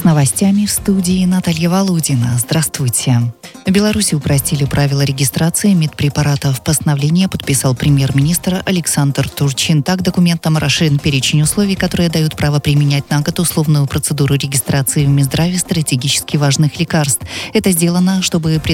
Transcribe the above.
новостями в студии Наталья Володина. Здравствуйте. В Беларуси упростили правила регистрации медпрепаратов. Постановление подписал премьер-министр Александр Турчин. Так, документом расширен перечень условий, которые дают право применять на год условную процедуру регистрации в Минздраве стратегически важных лекарств. Это сделано, чтобы